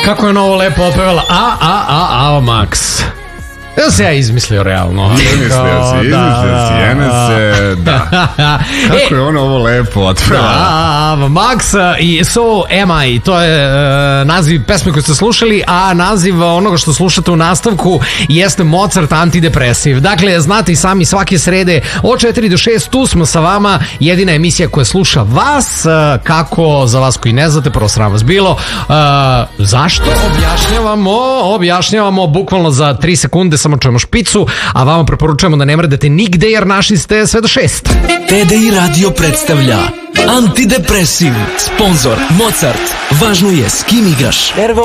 Kako je ono ovo lepo opevala. Max. Ja se ja izmislio realno. Izmislio si, da. Kako je ono ovo lepo otpeva. Max i So Am I, to je naziv pesme koju ste slušali, a naziv onoga što slušate u nastavku jeste Mozart Antidepresiv. Dakle, znate i sami, svake srede od 4 do 6 tu smo sa vama, jedina emisija koja sluša vas. Kako, za vas koji ne znate, prvo sram vas bilo. Zašto? Objašnjavamo bukvalno za 3 sekunde, samo čujemo špicu, a vama preporučujemo da ne mrdate nigde jer našli ste sve do 6. TDI Radio predstavlja Antidepresiv. Sponzor Mozart. Važno je s kim igraš.